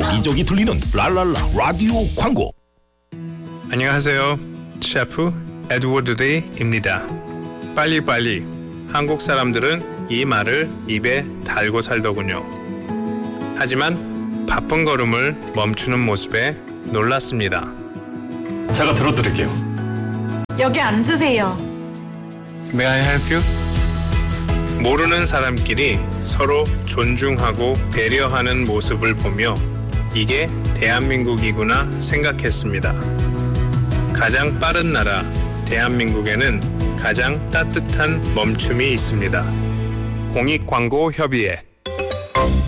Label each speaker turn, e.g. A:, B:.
A: 여기저기 들리는 랄랄라 라디오 광고.
B: 안녕하세요. 셰프 에드워드 리입니다. 빨리빨리. 한국 사람들은 이 말을 입에 달고 살더군요. 하지만 바쁜 걸음을 멈추는 모습에 놀랐습니다.
C: 제가 들어드릴게요.
D: 여기 앉으세요.
B: May I help you? 모르는 사람끼리 서로 존중하고 배려하는 모습을 보며 이게 대한민국이구나 생각했습니다. 가장 빠른 나라 대한민국에는 가장 따뜻한 멈춤이 있습니다. 공익광고협의회